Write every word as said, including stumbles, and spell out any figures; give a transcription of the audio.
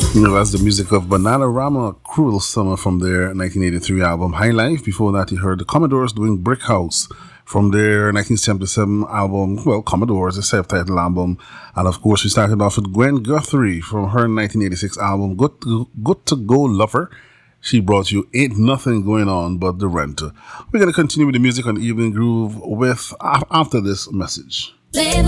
You know, that's the music of Bananarama, Cruel Summer from their nineteen eighty-three album High Life. Before that, you heard the Commodores doing Brick House from their nineteen seventy-seven album, well, Commodores, a self-titled album. And of course, we started off with Gwen Guthrie from her nineteen eighty-six album, Good to, Good to Go Lover. She brought you Ain't Nothing Going On But the Renter. We're going to continue with the music on Evening Groove with after this message. Play